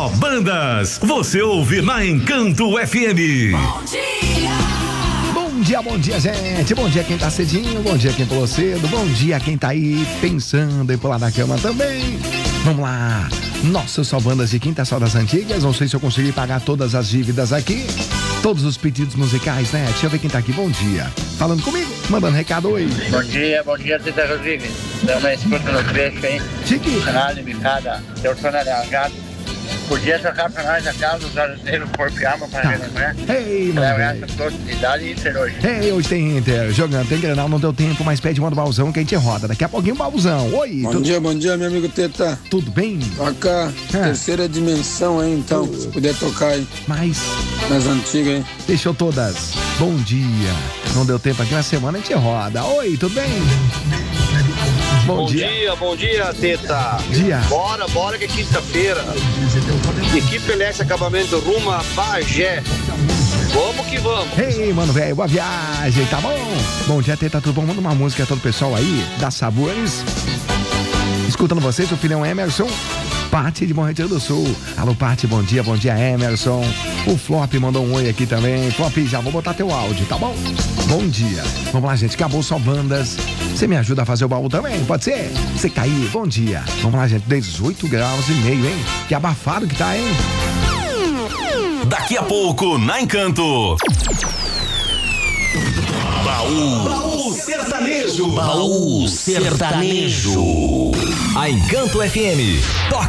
Só bandas. Você ouve na Encanto FM. Bom dia, gente. Bom dia quem tá cedinho, bom dia quem pulou cedo, bom dia quem tá aí pensando em pular da cama também. Vamos lá. Nossa, Só Bandas de Quinta, só das antigas. Não sei se eu consegui pagar todas as dívidas aqui. Todos os pedidos musicais, né? Deixa eu ver quem tá aqui. Bom dia. Falando comigo, mandando recado, oi. Bom dia, Tita Rodrigues. Dando uma escuta no trecho, hein? Chique. Canal limitado, teu sono alargado. Podia trocar pra nós a casa, os arrozeiros Corpo e Alma pra relembrar. Ei, mano. Idade Inter hoje. Ei, hoje tem Inter. Jogando, tem Grenal, não deu tempo, mas pede uma do Bauzão que a gente roda. Daqui a pouquinho o Bauzão. Oi. Bom dia, meu amigo Teta. Tudo bem? Toca terceira dimensão, hein? Então, se puder tocar aí. Mas. Nas antigas, hein? Deixou todas. Bom dia. Não deu tempo aqui na semana, a gente roda. Oi, tudo bem? Bom dia, Teta. Dia. Bora que é quinta-feira. Equipe LS Acabamento rumo a Bagé. Vamos que vamos. Ei, mano, velho, boa viagem, tá bom? Bom dia, Teta, tudo bom? Manda uma música a todo o pessoal aí, da Sabores. Escutando vocês, o filhão Emerson, Pati de Bom Retiro do Sul. Alô, Pati, bom dia, Emerson. O Flop mandou um oi aqui também. Flop, já vou botar teu áudio, tá bom? Bom dia. Vamos lá, gente, acabou Só Bandas. Você me ajuda a fazer o baú também, pode ser? Você que tá aí, bom dia. Vamos lá, gente, 18 graus e meio, hein? Que abafado que tá, hein? Daqui a pouco, na Encanto. Baú Sertanejo. Baú Sertanejo. A Encanto FM.